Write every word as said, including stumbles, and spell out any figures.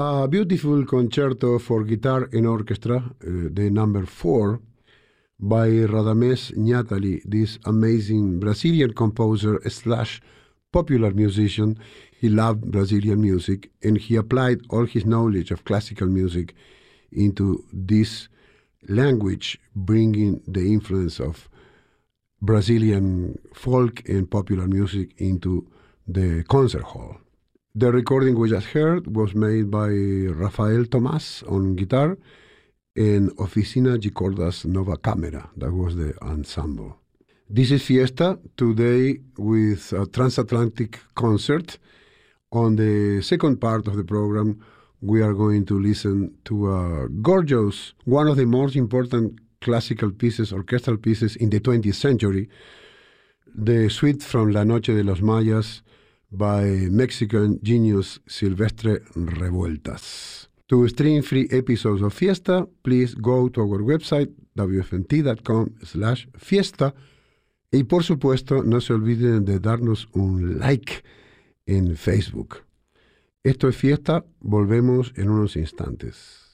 A beautiful concerto for guitar and orchestra, uh, the number four, by Radamés Ñátali, this amazing Brazilian composer slash popular musician. He loved Brazilian music, and he applied all his knowledge of classical music into this language, bringing the influence of Brazilian folk and popular music into the concert hall. The recording we just heard was made by Rafael Tomás on guitar and Oficina de Cordas Nova Camera. That was the ensemble. This is Fiesta, today with a transatlantic concert. On the second part of the program, we are going to listen to a gorgeous, one of the most important classical pieces, orchestral pieces in the twentieth century, the suite from La Noche de los Mayas by Mexican genius Silvestre Revueltas. To stream free episodes of Fiesta, please go to our website w f n t dot com slash fiesta, y por supuesto no se olviden de darnos un like en Facebook. Esto es Fiesta, volvemos en unos instantes.